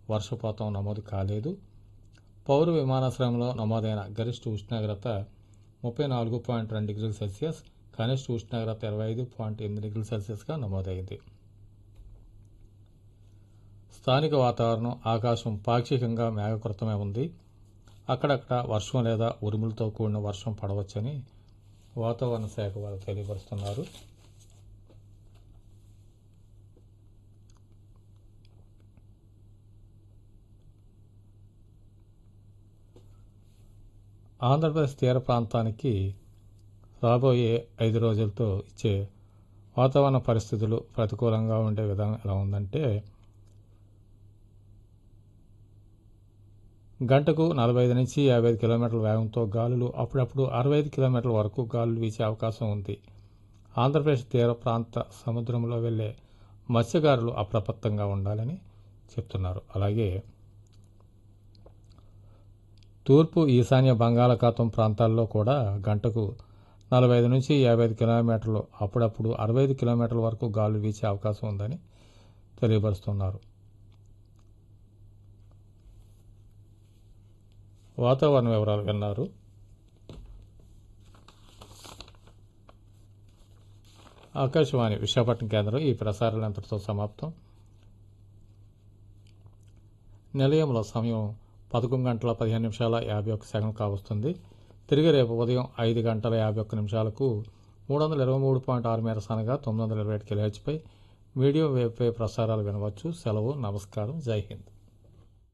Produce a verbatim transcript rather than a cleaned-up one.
వర్షపాతం నమోదు కాలేదు. పౌరు విమానాశ్రయంలో నమోదైన గరిష్ట ఉష్ణోగ్రత ముప్పై నాలుగు పాయింట్ రెండు డిగ్రీల సెల్సియస్, కనిష్ట ఉష్ణోగ్రత ఇరవై ఐదు పాయింట్ ఎనిమిది డిగ్రీల సెల్సియస్గా నమోదైంది. స్థానిక వాతావరణం ఆకాశం పాక్షికంగా మేఘకృతమే ఉంది. అక్కడక్కడ వర్షం లేదా ఉరుములతో కూడిన వర్షం పడవచ్చని వాతావరణ శాఖ వారు తెలియపరుస్తున్నారు. ఆంధ్రప్రదేశ్ తీర ప్రాంతానికి రాబోయే ఐదు రోజులతో ఇచ్చే వాతావరణ పరిస్థితులు ప్రతికూలంగా ఉండే విధానం ఎలా ఉందంటే, గంటకు నలభై ఐదు నుంచి యాభై ఐదు కిలోమీటర్ల వేగంతో గాలులు, అప్పుడప్పుడు అరవై ఐదు కిలోమీటర్ల వరకు గాలులు వీచే అవకాశం ఉంది. ఆంధ్రప్రదేశ్ తీర ప్రాంత సముద్రంలో వెళ్లే మత్స్యకారులు అప్రమత్తంగా ఉండాలని చెప్తున్నారు. అలాగే తూర్పు ఈశాన్య బంగాళాఖాతం ప్రాంతాల్లో కూడా గంటకు నలభై ఐదు నుంచి యాభై ఐదు కిలోమీటర్లు, అప్పుడప్పుడు అరవై ఐదు కిలోమీటర్ల వరకు గాలులు వీచే అవకాశం ఉందని తెలియపరుస్తున్నారు. వాతావరణ వివరాలు విన్నారు. ఆకాశవాణి విశాఖపట్నం కేంద్రం ఈ ప్రసారాలు ఎంతటితో సమాప్తం. నిలయంలో సమయం పదకొండు గంటల పదిహేను నిమిషాల యాభై ఒక్క సెకండ్ కావస్తుంది. తిరిగి రేపు ఉదయం ఐదు గంటల యాభై ఒక్క నిమిషాలకు మూడు వందల ఇరవై మూడు పాయింట్ ఆరు మేర అనగా తొమ్మిది వందల ఇరవై ఏడు కిలోహెచ్పై మీడియం వేవ్పై ప్రసారాలు వినవచ్చు. సెలవు. నమస్కారం. జై హింద్.